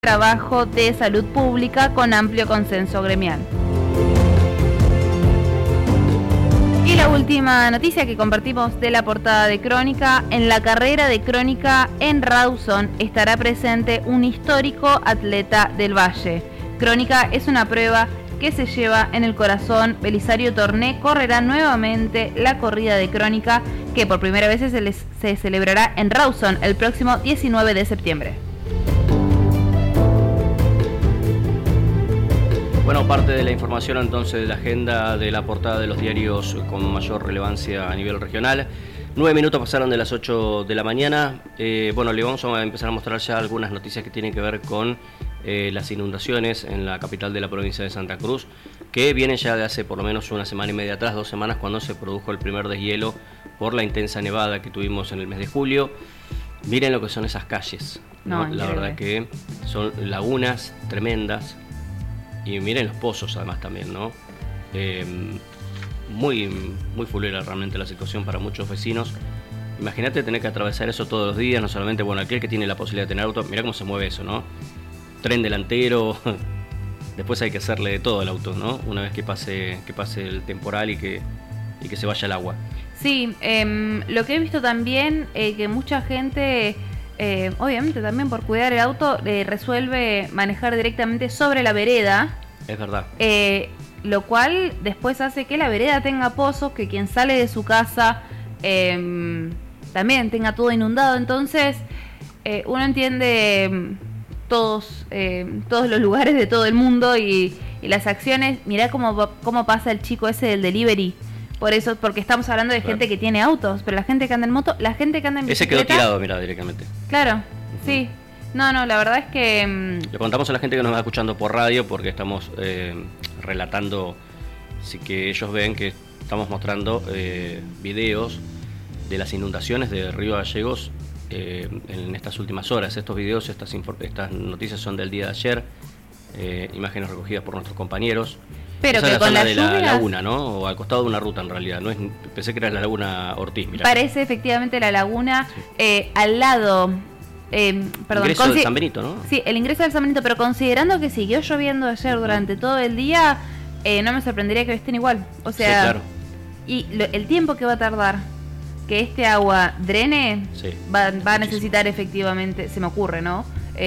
trabajo de salud pública con amplio consenso gremial. Y la última noticia que compartimos de la portada de Crónica: en la carrera de Crónica en Rawson estará presente un histórico atleta del Valle. Crónica es una prueba que se lleva en el corazón. Belisario Torné correrá nuevamente la corrida de Crónica, que por primera vez se celebrará en Rawson el próximo 19 de septiembre. Bueno, parte de la información entonces de la agenda de la portada de los diarios con mayor relevancia a nivel regional. 9 minutos pasaron de las 8 de la mañana. Bueno, le vamos a empezar a mostrar ya algunas noticias que tienen que ver con las inundaciones en la capital de la provincia de Santa Cruz, que vienen ya de hace por lo menos una semana y media atrás, 2 semanas, cuando se produjo el primer deshielo por la intensa nevada que tuvimos en el mes de julio. Miren lo que son esas calles, ¿no? La verdad que son lagunas tremendas. Y miren los pozos además también, ¿no? Muy fulera realmente la situación para muchos vecinos. Imagínate tener que atravesar eso todos los días, no solamente, bueno, aquel que tiene la posibilidad de tener auto, mirá cómo se mueve eso, ¿no? Tren delantero, después hay que hacerle de todo al auto, ¿no? Una vez que pase el temporal y que se vaya el agua. Sí, lo que he visto también, que mucha gente... obviamente también por cuidar el auto resuelve manejar directamente sobre la vereda. Es verdad. Lo cual después hace que la vereda tenga pozos, que quien sale de su casa también tenga todo inundado. Entonces uno entiende todos los lugares de todo el mundo y las acciones. Mirá cómo pasa el chico ese del delivery. Por eso, porque estamos hablando de gente que tiene autos, pero la gente que anda en moto, la gente que anda en bicicleta... Ese quedó tirado, mirá, directamente. Claro, sí. No, la verdad es que... Le contamos a la gente que nos va escuchando por radio, porque estamos relatando, así que ellos ven que estamos mostrando videos de las inundaciones de Río Gallegos en estas últimas horas. Estos videos, estas noticias son del día de ayer, imágenes recogidas por nuestros compañeros. Pero esa que es con la las zona de lluvias... la laguna, ¿no? O al costado de una ruta en realidad. No es, pensé que era la laguna Ortiz, mirá. Parece efectivamente la laguna, sí. Al lado... perdón, ingreso del San Benito, ¿no? Sí, el ingreso del San Benito, pero considerando que siguió lloviendo ayer durante todo el día, no me sorprendería que estén igual. O sea, sí, claro. Y el tiempo que va a tardar que este agua drene, sí, va a necesitar efectivamente, se me ocurre, ¿no?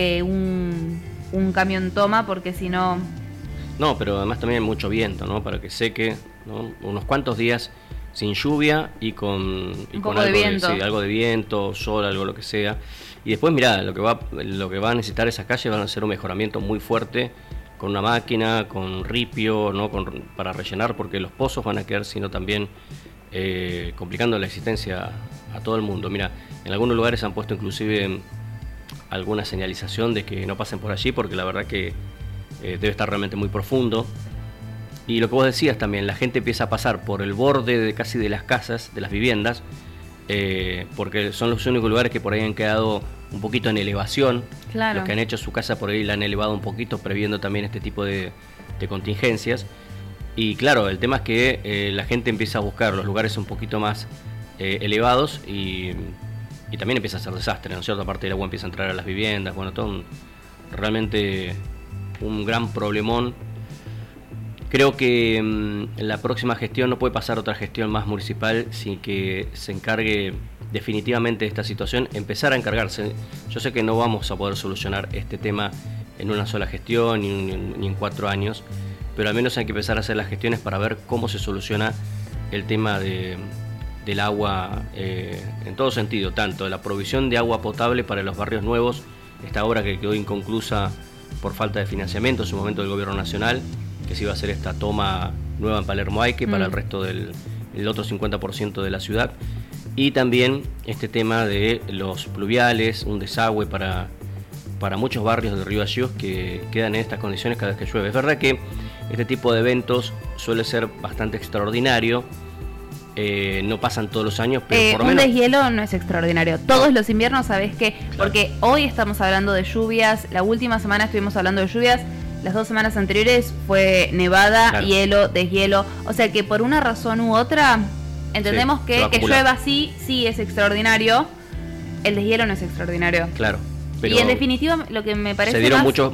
Un camión toma, porque si no... No, pero además también hay mucho viento, ¿no? Para que seque, ¿no? Unos cuantos días sin lluvia y con algo de viento. Sí, algo de viento, sol, algo lo que sea. Y después, mirá, lo que va a necesitar esas calles van a ser un mejoramiento muy fuerte con una máquina, con ripio, ¿no? Para rellenar, porque los pozos van a quedar, sino también complicando la existencia a todo el mundo. Mira, en algunos lugares han puesto inclusive alguna señalización de que no pasen por allí, porque la verdad que debe estar realmente muy profundo. Y lo que vos decías también, la gente empieza a pasar por el borde de casi de las casas, de las viviendas, porque son los únicos lugares que por ahí han quedado un poquito en elevación. Claro. Los que han hecho su casa por ahí la han elevado un poquito, previendo también este tipo de contingencias. Y claro, el tema es que la gente empieza a buscar los lugares un poquito más elevados y también empieza a ser desastre, ¿no es cierto? Aparte, el agua empieza a entrar a las viviendas, bueno, todo realmente un gran problemón. Creo que en la próxima gestión no puede pasar otra gestión más municipal sin que se encargue definitivamente de esta situación, empezar a encargarse. Yo sé que no vamos a poder solucionar este tema en una sola gestión ni en 4 años, pero al menos hay que empezar a hacer las gestiones para ver cómo se soluciona el tema del agua en todo sentido, tanto la provisión de agua potable para los barrios nuevos, esta obra que quedó inconclusa por falta de financiamiento en su momento del gobierno nacional, que se iba a hacer esta toma nueva en Palermo Aike para el resto del otro 50% de la ciudad, y también este tema de los pluviales, un desagüe para muchos barrios de Río Gallegos que quedan en estas condiciones cada vez que llueve. Es verdad que este tipo de eventos suele ser bastante extraordinario, no pasan todos los años, pero por lo menos... Un deshielo no es extraordinario. Todos los inviernos, ¿sabés qué? Claro. Porque hoy estamos hablando de lluvias, la última semana estuvimos hablando de lluvias, las 2 semanas anteriores fue nevada, claro, hielo, deshielo. O sea que por una razón u otra, entendemos que llueva así, sí es extraordinario. El deshielo no es extraordinario. Claro. pero y en definitiva lo que me parece se dieron más... muchos